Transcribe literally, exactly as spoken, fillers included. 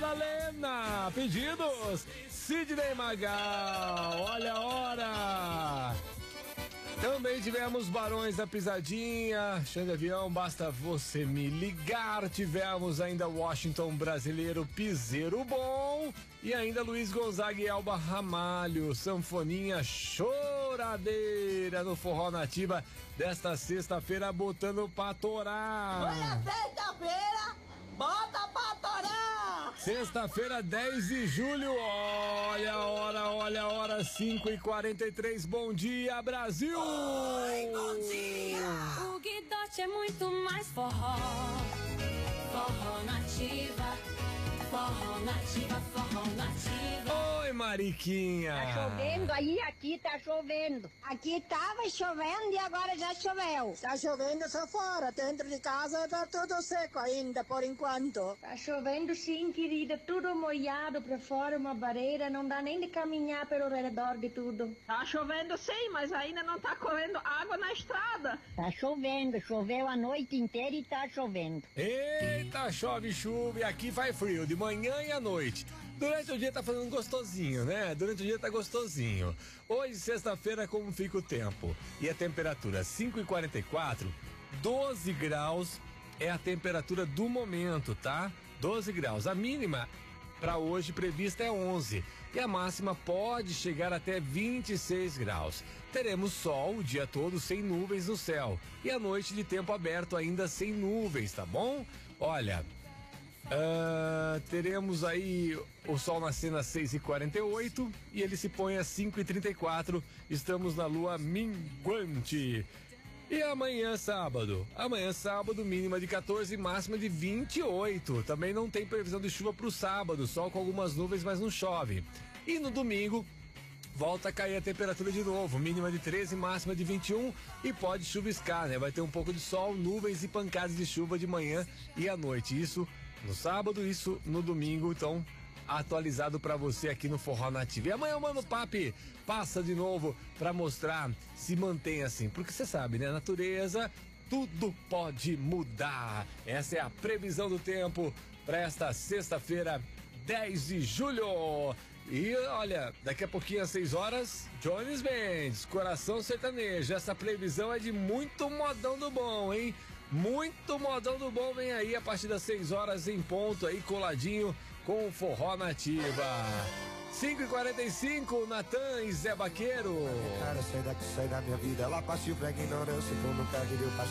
Madalena. Pedidos, Sidney Magal. Olha a hora. Também tivemos Barões da Pisadinha, Xande Avião, Basta Você Me Ligar. Tivemos ainda Washington Brasileiro, Piseiro Bom. E ainda Luiz Gonzaga e Elba Ramalho, Sanfoninha Choradeira no Forró Nativa desta sexta-feira, botando pra torar. Olha, sexta-feira, bota pra torar. Sexta-feira, dez de julho, olha a hora, olha a hora, cinco e quarenta e três. Bom dia, Brasil! Oi, bom dia! O Guidote é muito mais forró. Forró Nativa, forró nativa, forró nativa. Oi, Mariquinha! Tá chovendo aí, aqui tá chovendo. Aqui tava chovendo e agora já choveu. Tá chovendo só fora, dentro de casa tá tudo seco ainda, por enquanto. Tá chovendo sim, querida, tudo molhado pra fora, uma barreira, não dá nem de caminhar pelo redor de tudo. Tá chovendo sim, mas ainda não tá correndo água na estrada. Tá chovendo, choveu a noite inteira e tá chovendo. Eita, chove, chuva, e aqui faz frio, de manhã e à noite. Durante o dia tá fazendo gostosinho, né? Durante o dia tá gostosinho. Hoje, sexta-feira, como fica o tempo? E a temperatura cinco e quarenta e quatro, doze graus é a temperatura do momento, tá? doze graus. A mínima para hoje prevista é onze e a máxima pode chegar até vinte e seis graus. Teremos sol o dia todo sem nuvens no céu e a noite de tempo aberto ainda sem nuvens, tá bom? Olha, Uh, teremos aí o sol nascendo às seis e quarenta e oito e ele se põe às cinco e trinta e quatro. Estamos na lua minguante. E amanhã, sábado? Amanhã, sábado, mínima de quatorze, máxima de vinte e oito. Também não tem previsão de chuva para o sábado, sol com algumas nuvens, mas não chove. E no domingo, volta a cair a temperatura de novo, mínima de treze, máxima de vinte e um e pode chuviscar, né? Vai ter um pouco de sol, nuvens e pancadas de chuva de manhã e à noite. Isso no sábado, isso no domingo, então atualizado pra você aqui no Forró Nativa. E amanhã o Mano Papi passa de novo pra mostrar se mantém assim, porque você sabe, né? A natureza, tudo pode mudar. Essa é a previsão do tempo pra esta sexta-feira, dez de julho. E olha, daqui a pouquinho às seis horas, Jones Mendes, Coração Sertanejo. Essa previsão é de muito modão do bom, hein? Muito modão do bom vem aí a partir das seis horas em ponto aí, coladinho com o Forró Nativa. cinco e quarenta e cinco, Natan e Zé Baqueiro. Cara, sai daqui, sai da minha vida. Ela partiu pra ignorância, como perde deu